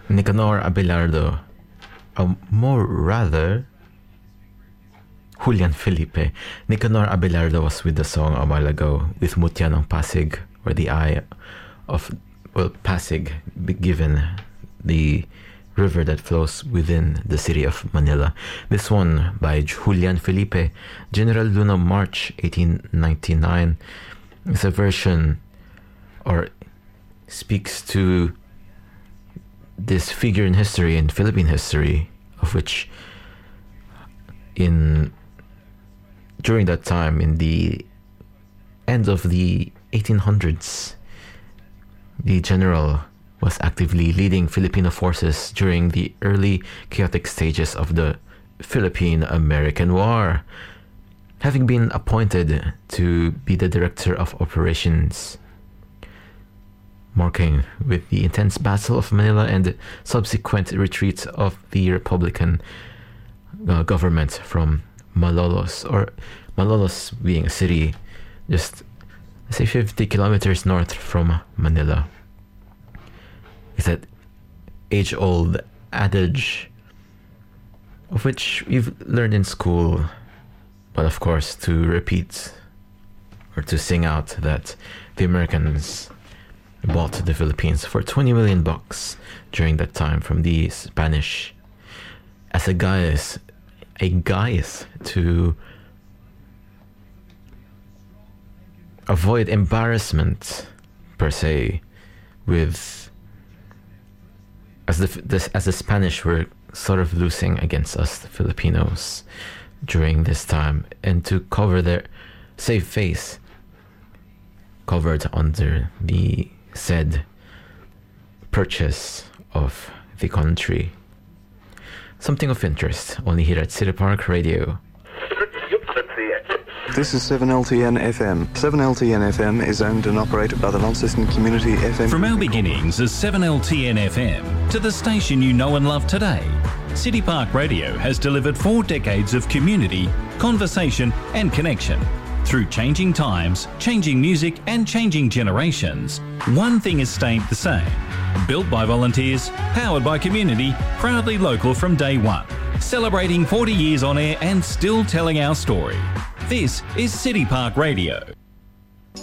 Nicanor Abelardo, more rather, Julian Felipe. Nicanor Abelardo was with the song a while ago with Mutya ng Pasig, or the eye of, well, Pasig, given the river that flows within the city of Manila. This one by Julian Felipe, General Luna, March 1899, is a version, or speaks to this figure in history, in Philippine history, of which during that time, in the end of the 1800s, the general was actively leading Filipino forces during the early chaotic stages of the Philippine-American War, having been appointed to be the director of operations, marking with the intense Battle of Manila and subsequent retreat of the Republican government from Malolos, or Malolos being a city just, say, 50 kilometers north from Manila. It's that age-old adage of which we've learned in school, but of course to repeat or to sing out, that the Americans bought the Philippines for $20 million during that time from the Spanish as a guise to avoid embarrassment per se, with as the Spanish were sort of losing against us, the Filipinos, during this time, and to cover their save face, covered under the said purchase of the country. Something of interest, only here at City Park Radio. This is 7LTN FM. 7LTN FM is owned and operated by the Launceston Community FM. From our beginnings as 7LTN FM to the station you know and love today, City Park Radio has delivered 4 decades of community, conversation and connection. Through changing times, changing music and changing generations, one thing has stayed the same. Built by volunteers, powered by community, proudly local from day one. Celebrating 40 years on air and still telling our story. This is City Park Radio.